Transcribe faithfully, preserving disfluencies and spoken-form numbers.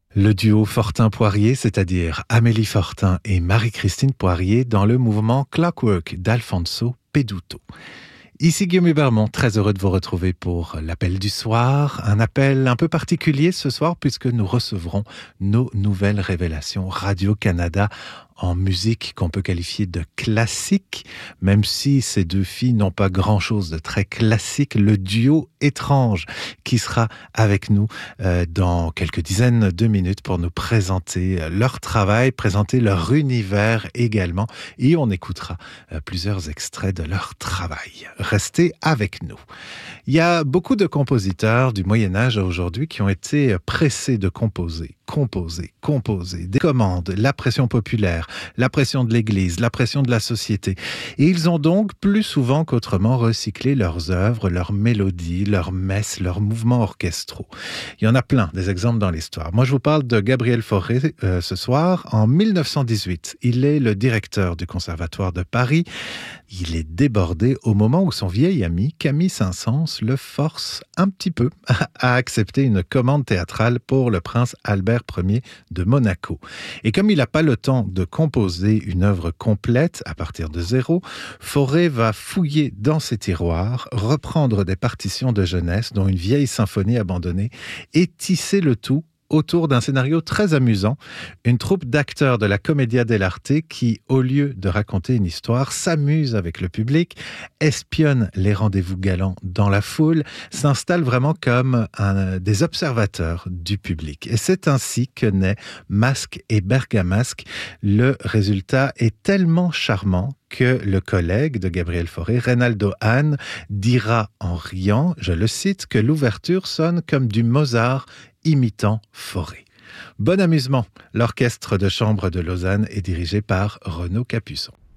Le duo Fortin-Poirier, c'est-à-dire Amélie Fortin et Marie-Christine Poirier, dans le mouvement Clockwork d'Alfonso Peduto. Ici Guillaume Hubermont, très heureux de vous retrouver pour l'appel du soir. Un appel un peu particulier ce soir puisque nous recevrons nos nouvelles révélations Radio-Canada en musique qu'on peut qualifier de classique, même si ces deux filles n'ont pas grand-chose de très classique. Le duo étrange qui sera avec nous euh, dans quelques dizaines de minutes pour nous présenter leur travail, présenter leur univers également, et on écoutera euh, plusieurs extraits de leur travail. Restez avec nous. Il y a beaucoup de compositeurs du Moyen-Âge à aujourd'hui qui ont été pressés de composer, composer, composer, des commandes, la pression populaire, la pression de l'Église, la pression de la société. Et ils ont donc plus souvent qu'autrement recyclé leurs œuvres, leurs mélodies, leurs messes, leurs mouvements orchestraux. Il y en a plein des exemples dans l'histoire. Moi, je vous parle de Gabriel Fauré euh, ce soir. En mille neuf cent dix-huit, il est le directeur du Conservatoire de Paris. Il est débordé au moment où son vieil ami, Camille Saint-Saëns, le force un petit peu à accepter une commande théâtrale pour le prince Albert Ier de Monaco. Et comme il n'a pas le temps de composer une œuvre complète à partir de zéro, Fauré va fouiller dans ses tiroirs, reprendre des partitions de jeunesse, dont une vieille symphonie abandonnée, et tisser le tout autour d'un scénario très amusant, une troupe d'acteurs de la Commedia dell'arte qui, au lieu de raconter une histoire, s'amuse avec le public, espionne les rendez-vous galants dans la foule, s'installe vraiment comme un, des observateurs du public. Et c'est ainsi que naît Masque et Bergamasque. Le résultat est tellement charmant que le collègue de Gabriel Fauré, Reynaldo Hahn, dira en riant, je le cite, que l'ouverture sonne comme du Mozart imitant Fauré. Bon amusement, l'orchestre de chambre de Lausanne est dirigé par Renaud Capuçon.